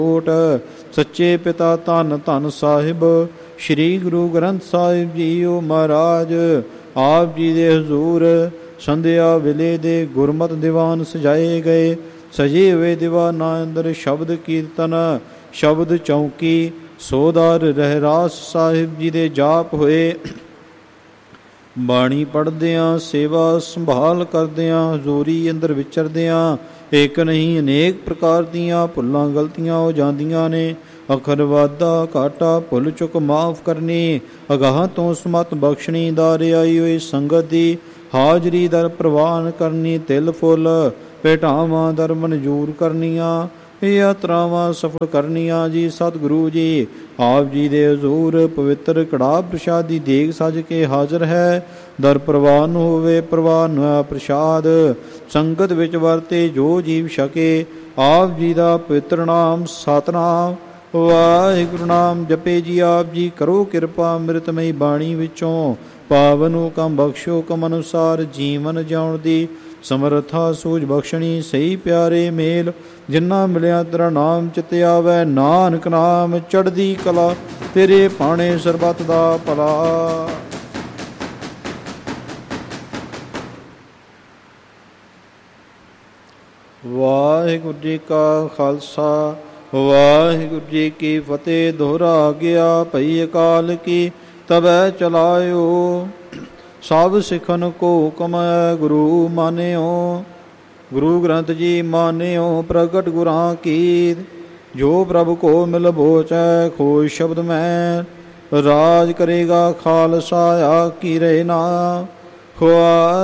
ਕੋਟ। ਸੱਚੇ ਪਿਤਾ ਧੰਨ ਧੰਨ ਸਾਹਿਬ ਸ੍ਰੀ ਗੁਰੂ ਗ੍ਰੰਥ ਸਾਹਿਬ ਜੀਓ ਮਹਾਰਾਜ। ਆਪ ਜੀ ਦੇ ਹਜ਼ੂਰ ਸੰਧਿਆ ਵੇਲੇ ਦੇ ਗੁਰਮਤਿ ਦੀਵਾਨ ਸਜਾਏ ਗਏ। ਸਜੇ ਹੋਏ ਦੀਵਾਨਾਂ ਅੰਦਰ ਸ਼ਬਦ ਕੀਰਤਨ, ਸ਼ਬਦ ਚੌਂਕੀ, ਸੋਦਾਰ ਰਹਿਰਾਸ ਸਾਹਿਬ ਜੀ ਦੇ ਜਾਪ ਹੋਏ। ਬਾਣੀ ਪੜ੍ਹਦਿਆਂ, ਸੇਵਾ ਸੰਭਾਲ ਕਰਦਿਆਂ, ਹਜ਼ੂਰੀ ਅੰਦਰ ਵਿਚਰਦਿਆਂ ਇੱਕ ਨਹੀਂ ਅਨੇਕ ਪ੍ਰਕਾਰ ਦੀਆਂ ਭੁੱਲਾਂ ਗਲਤੀਆਂ ਹੋ ਜਾਂਦੀਆਂ ਨੇ। ਅਖਰ ਵਾਧਾ ਘਾਟਾ ਭੁੱਲ ਚੁੱਕ ਮਾਫ਼ ਕਰਨੀ, ਅਗਾਹਾਂ ਤੋਂ ਸਮਤ ਬਖਸ਼ਣੀ, ਦਾਰੇ ਆਈ ਹੋਈ ਸੰਗਤ ਦੀ ਹਾਜ਼ਰੀ ਦਰ ਪ੍ਰਵਾਨ ਕਰਨੀ, ਤਿਲ ਫੁੱਲ ਭੇਟਾਵਾਂ ਦਰ ਮਨਜ਼ੂਰ ਕਰਨੀਆਂ, ਯਾਤਰਾਵਾਂ ਸਫਲ ਕਰਨੀਆਂ। ਜੀ ਸਤਿਗੁਰੂ ਜੀ ਆਪ ਜੀ ਦੇ ਹਜ਼ੂਰ ਪਵਿੱਤਰ ਕੜਾਹ ਪ੍ਰਸ਼ਾਦੀ ਦੇਗ ਸੱਜ ਕੇ ਹਾਜ਼ਰ ਹੈ। ਦਰ ਪ੍ਰਵਾਨ ਹੋਵੇ, ਪ੍ਰਵਾਨ ਹੋਇਆ ਪ੍ਰਸ਼ਾਦ ਸੰਗਤ ਵਿੱਚ ਵਰਤੇ ਜੋ ਜੀਵ ਛਕੇ। ਆਪ ਜੀ ਦਾ ਪਵਿੱਤਰ ਨਾਮ ਸਤਿਨਾਮ ਵਾਹਿਗੁਰੂ ਨਾਮ ਜਪੇ। ਜੀ ਆਪ ਜੀ ਕਰੋ ਕਿਰਪਾ ਅੰਮ੍ਰਿਤਮਈ ਬਾਣੀ ਵਿੱਚੋਂ ਪਾਵਨ ਹੁਕਮ ਬਖਸ਼ੋ, ਹੁਕਮ ਅਨੁਸਾਰ ਜੀਵਨ ਜਿਉਣ ਦੀ ਸਮਰੱਥਾ ਸੂਝ ਬਖਸ਼ਣੀ। ਸਹੀ ਪਿਆਰੇ ਮੇਲ ਜਿੰਨਾ ਮਿਲਿਆ ਤੇਰਾ ਨਾਮ ਚਿਤ ਆਵੈ, ਨਾਨਕ ਨਾਮ ਚੜ੍ਹਦੀ ਕਲਾ ਤੇਰੇ ਭਾਣੇ ਸਰਬੱਤ ਦਾ ਭਲਾ। ਵਾਹਿਗੁਰੂ ਜੀ ਕਾ ਖਾਲਸਾ ਵਾਹਿਗੁਰੂ ਜੀ ਕੀ ਫਤਿਹ। ਦੋਹਰਾ ਗਿਆ ਭਈ ਅਕਾਲ ਕੀ ਤਬੈ ਚਲਾਇਓ, ਸਭ ਸਿੱਖਨ ਕੋ ਹੁਕਮ ਹੈ ਗੁਰੂ ਮਾਨਿਓ। ਗੁਰੂ ਗ੍ਰੰਥ ਜੀ ਮਾਨਿਓ ਪ੍ਰਗਟ ਗੁਰਾਂ ਕੀ, ਜੋ ਪ੍ਰਭ ਕੋ ਮਿਲ ਬੋਚੈ ਖੋਜ ਸ਼ਬਦ ਮੈਂ। ਰਾਜ ਕਰੇਗਾ ਖਾਲਸਾ ਆ ਕੀ ਰਹੇ ਨਾ ਖੁਆ।